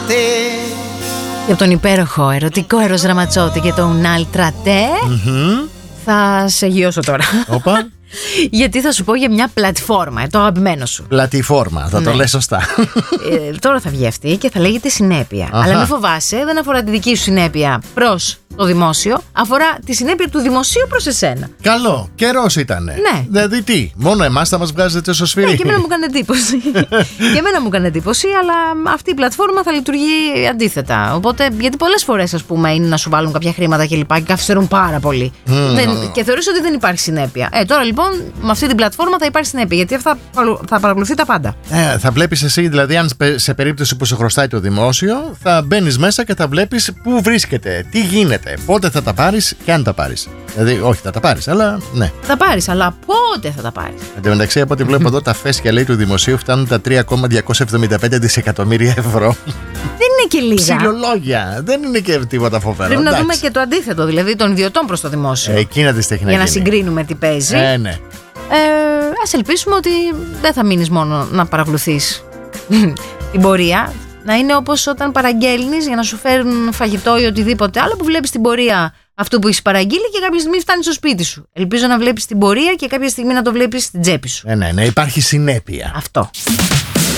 Και από τον υπέροχο ερωτικό Ερός Ραματσότη και τον Ναλτρατέ θα σε γιώσω τώρα. Όπα. Γιατί θα σου πω για μια πλατφόρμα, το αγαπημένο σου. Πλατφόρμα, θα το λες σωστά. Τώρα θα βγει αυτή και θα λέγεται συνέπεια. Αλλά μην φοβάσαι, δεν αφορά τη δική σου συνέπεια προς το δημόσιο, αφορά τη συνέπεια του δημοσίου προς εσένα. Καλό, καιρός ήτανε. Ναι. Δηλαδή τι, μόνο εμάς θα μας βγάζετε στο σφυρί. Ναι, και εμένα μου έκανε εντύπωση. Και εμένα μου έκανε εντύπωση, αλλά αυτή η πλατφόρμα θα λειτουργεί αντίθετα. Οπότε, γιατί πολλές φορές, ας πούμε, είναι να σου βάλουν κάποια χρήματα και λοιπά και καθυστερούν πάρα πολύ. Και θεωρείς ότι δεν υπάρχει συνέπεια. Τώρα λοιπόν, με αυτή την πλατφόρμα θα υπάρχει συνέπεια, γιατί αυτά θα παρακολουθεί τα πάντα. Θα βλέπεις εσύ, δηλαδή, αν σε περίπτωση που σε χρωστάει το δημόσιο, θα μπαίνεις μέσα και θα βλέπεις πού βρίσκεται, τι γίνεται. Πότε θα τα πάρεις και αν τα πάρεις. Δηλαδή, όχι, θα τα πάρεις, αλλά ναι. Θα τα πάρεις, αλλά πότε θα τα πάρεις. Εν τω μεταξύ, από ό,τι βλέπω εδώ, τα φέσκια λέει του δημοσίου φτάνουν τα 3,275 δισεκατομμύρια ευρώ. Δεν είναι και λίγα. Ψιλολόγια. Δεν είναι και τίποτα φοβερό. Πρέπει να δούμε και το αντίθετο, δηλαδή των ιδιωτών προς το δημόσιο. Εκείνα τις τεχνικές. Για να συγκρίνουμε τι παίζει. Ναι. Ας ελπίσουμε ότι δεν θα μείνεις μόνο να παρακολουθείς την πορεία. Να είναι όπως όταν παραγγέλνεις για να σου φέρουν φαγητό ή οτιδήποτε άλλο, που βλέπεις την πορεία αυτού που έχεις παραγγείλει και κάποια στιγμή φτάνει στο σπίτι σου. Ελπίζω να βλέπεις την πορεία και κάποια στιγμή να το βλέπεις στην τσέπη σου. Ναι, υπάρχει συνέπεια. Αυτό.